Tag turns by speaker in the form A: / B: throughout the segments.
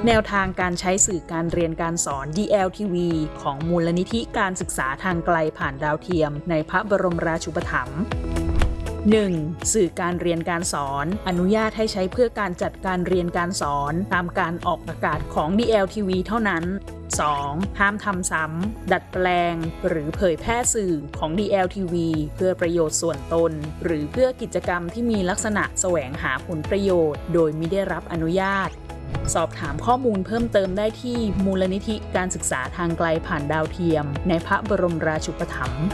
A: แนวทางการใช้สื่อการเรียนการสอน DLTV ของมูลนิธิการศึกษาทางไกลผ่านดาวเทียมในพระบรมราชูปถัมภ์ 1. สื่อการเรียนการสอนอนุญาตให้ใช้เพื่อการจัดการเรียนการสอนตามการออกอากาศของ DLTV เท่านั้น 2. ห้ามทำซ้ำดัดแปลงหรือเผยแพร่สื่อของ DLTV เพื่อประโยชน์ส่วนตนหรือเพื่อกิจกรรมที่มีลักษณะแสวงหาผลประโยชน์โดยมิได้รับอนุญาตสอบถามข้อมูลเพิ่มเติมได้ที่มูลนิธิการศึกษาทางไกลผ่านดาวเทียมในพระบรมราชูปถัมภ์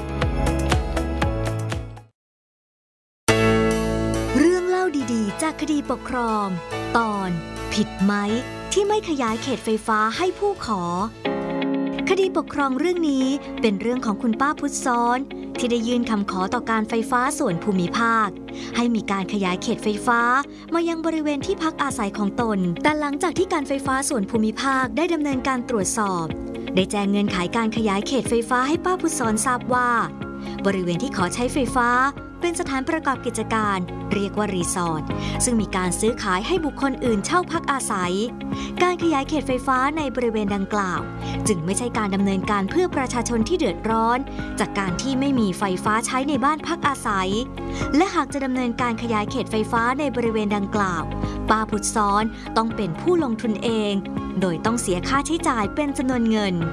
B: เรื่องเล่าดีๆจากคดีปกครองตอนผิดไหมที่ไม่ขยายเขตไฟฟ้าให้ผู้ขอคดีปกครองเรื่องนี้เป็นเรื่องของคุณป้าพุทธซ้อนที่ได้ยื่นคำขอต่อการไฟฟ้าส่วนภูมิภาคให้มีการขยายเขตไฟฟ้ามายังบริเวณที่พักอาศัยของตนแต่หลังจากที่การไฟฟ้าส่วนภูมิภาคได้ดำเนินการตรวจสอบได้แจ้งเงื่อนไขการขยายเขตไฟฟ้าให้ป้าพุทธซ้อนทราบว่าบริเวณที่ขอใช้ไฟฟ้าเป็นสถานประกอบกิจการเรียกว่ารีสอร์ทซึ่งมีการซื้อขายให้บุคคลอื่นเช่าพักอาศัยการขยายเขตไฟฟ้าในบริเวณดังกล่าวจึงไม่ใช่การดำเนินการเพื่อประชาชนที่เดือดร้อนจากการที่ไม่มีไฟฟ้าใช้ในบ้านพักอาศัยและหากจะดำเนินการขยายเขตไฟฟ้าในบริเวณดังกล่าวป้าพุทธซ้อนต้องเป็นผู้ลงทุนเองโดยต้องเสียค่าใช้จ่ายเป็นจำนวนเงิน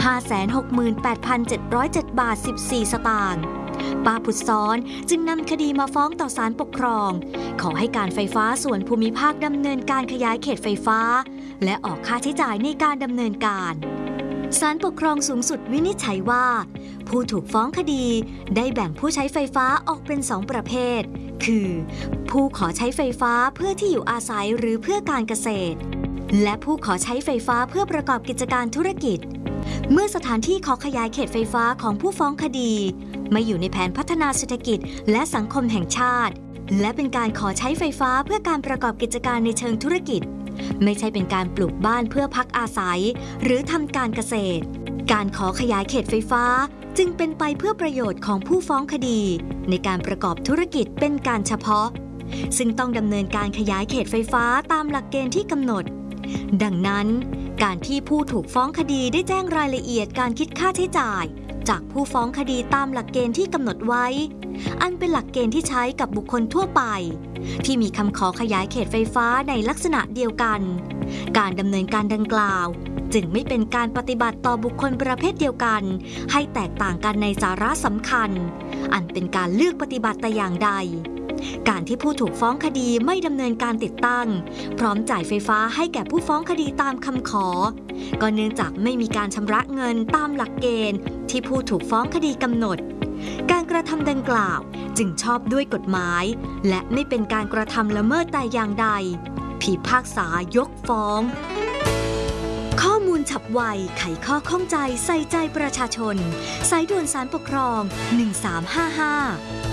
B: 568,707 บาท 14 สตางค์ป้าพุทธซ้อนจึงนำคดีมาฟ้องต่อศาลปกครองขอให้การไฟฟ้าส่วนภูมิภาคดำเนินการขยายเขตไฟฟ้าและออกค่าใช้จ่ายในการดำเนินการศาลปกครองสูงสุดวินิจฉัยว่าผู้ถูกฟ้องคดีได้แบ่งผู้ใช้ไฟฟ้าออกเป็น2ประเภทคือผู้ขอใช้ไฟฟ้าเพื่อที่อยู่อาศัยหรือเพื่อการเกษตรและผู้ขอใช้ไฟฟ้าเพื่อประกอบกิจการธุรกิจเมื่อสถานที่ขอขยายเขตไฟฟ้าของผู้ฟ้องคดีไม่อยู่ในแผนพัฒนาเศรษฐกิจและสังคมแห่งชาติและเป็นการขอใช้ไฟฟ้าเพื่อการประกอบกิจการในเชิงธุรกิจไม่ใช่เป็นการปลูกบ้านเพื่อพักอาศัยหรือทำการเกษตรการขอขยายเขตไฟฟ้าจึงเป็นไปเพื่อประโยชน์ของผู้ฟ้องคดีในการประกอบธุรกิจเป็นการเฉพาะซึ่งต้องดำเนินการขยายเขตไฟฟ้าตามหลักเกณฑ์ที่กำหนดดังนั้นการที่ผู้ถูกฟ้องคดีได้แจ้งรายละเอียดการคิดค่าใช้จ่ายจากผู้ฟ้องคดีตามหลักเกณฑ์ที่กำหนดไว้อันเป็นหลักเกณฑ์ที่ใช้กับบุคคลทั่วไปที่มีคำขอขยายเขตไฟฟ้าในลักษณะเดียวกันการดำเนินการดังกล่าวจึงไม่เป็นการปฏิบัติต่อบุคคลประเภทเดียวกันให้แตกต่างกันในสาระสำคัญอันเป็นการเลือกปฏิบัติแต่อย่างใดการที่ผู้ถูกฟ้องคดีไม่ดำเนินการติดตั้งพร้อมจ่ายไฟฟ้าให้แก่ผู้ฟ้องคดีตามคำขอก็เนื่องจากไม่มีการชำระเงินตามหลักเกณฑ์ที่ผู้ถูกฟ้องคดีกำหนดการกระทำดังกล่าวจึงชอบด้วยกฎหมายและไม่เป็นการกระทำละเมิดแต่อย่างใดพิพากษายกฟ้องข้อมูลฉับไวไขข้อข้องใจใส่ใจประชาชนสายด่วนศาลปกครอง 1355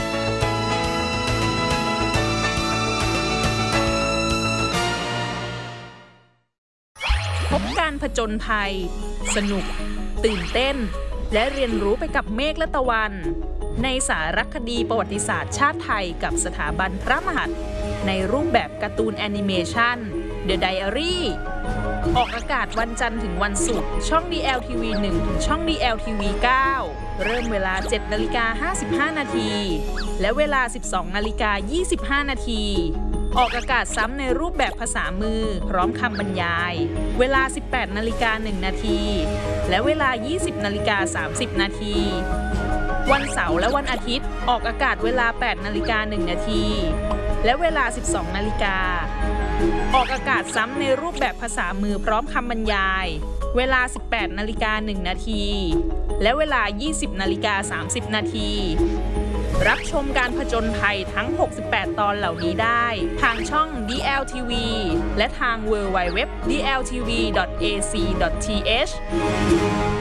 A: พบการผจญภัยสนุกตื่นเต้นและเรียนรู้ไปกับเมฆและตะวันในสารคดีประวัติศาสตร์ชาติไทยกับสถาบันพระมหากษัตริย์ในรูปแบบการ์ตูนแอนิเมชัน The Diary ออกอากาศวันจันทร์ถึงวันศุกร์ช่อง DLTV 1 ถึงช่อง DLTV 9 เริ่มเวลา 7:55 นาทีและเวลา 12:25 นาทีออกอากาศซ้ำในรูปแบบภาษามือพร้อมคำบรรยายเวลา 18:01 นาทีและเวลา 20:30 นาทีวันเสาร์และวันอาทิตย์ออกอากาศเวลา 8:01 นาทีและเวลา 12 นาฬิกาออกอากาศซ้ำในรูปแบบภาษามือพร้อมคำบรรยายเวลา 18:01 นาทีและเวลา 20:30 นาทีรับชมการผจญภัยทั้ง 68 ตอนเหล่านี้ได้ทางช่อง DLTV และทาง www.dltv.ac.th